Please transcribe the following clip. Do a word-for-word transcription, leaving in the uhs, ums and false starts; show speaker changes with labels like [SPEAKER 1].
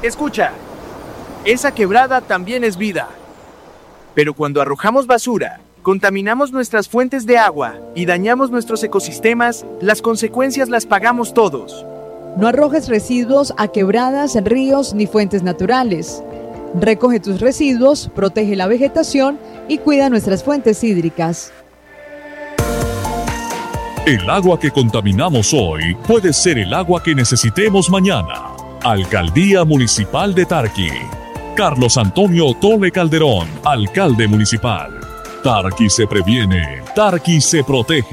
[SPEAKER 1] Escucha, esa quebrada también es vida. Pero cuando arrojamos basura, contaminamos nuestras fuentes de agua y dañamos nuestros ecosistemas, las consecuencias las pagamos todos.
[SPEAKER 2] No arrojes residuos a quebradas, ríos ni fuentes naturales. Recoge tus residuos, protege la vegetación y cuida nuestras fuentes hídricas.
[SPEAKER 3] El agua que contaminamos hoy puede ser el agua que necesitemos mañana. Alcaldía Municipal de Tarqui. Carlos Antonio Tole Calderón, alcalde municipal. Tarqui se previene, Tarqui se protege.